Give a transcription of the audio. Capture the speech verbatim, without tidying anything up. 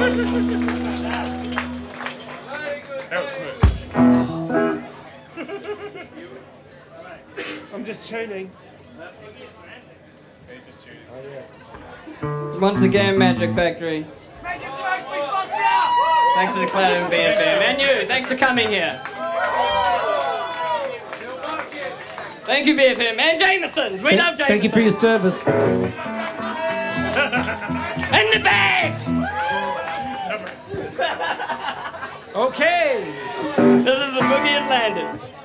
That was smooth. I'm just tuning. He's just tuning. Oh, yeah. Once again, Magic Factory. Thanks to the Cloud B F M. And you, thanks for coming here. Thank you, B F M. And Jameson's. We love Jameson. Thank you for your service. And the bags! Okay. This is the Boogie has landed.